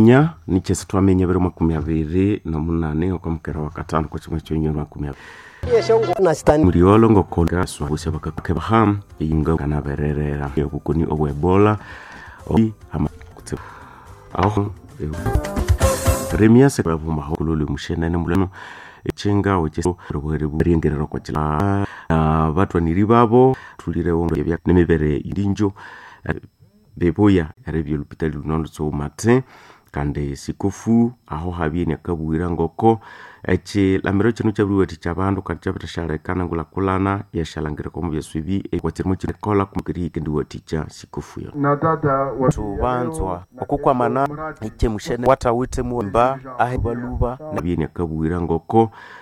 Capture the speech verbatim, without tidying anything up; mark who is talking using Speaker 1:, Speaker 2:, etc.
Speaker 1: Manya ni chese twamenya bero makumi abiri na munane okamukera wa katano kwa chimwe cyonyo makumi abiri. Muriolo ngo kolga swabuse bakake baham inga kana bererera yokukuni obwebola obi ama kutse. Aho Remia se babu maholo le mushena ne mulano echenga ocheso robere burengerero kwa chila batwa niribabo tulire wongo bya nemebere indinjo beboya yarebye l'hôpital lunondo so matin kande sikofu aho habye nyakabwira ngoko eche lamero chino chabruwe tichabandu kachapita shale kana ngula kulana ya shalangire komu byasubi ekwatimo chikola kumkiri kendu ticha sikofu yo
Speaker 2: natata
Speaker 1: tubanzwa okukwa mana iche mushene wata wite muomba ahe baluba nabye nyakabwira ngoko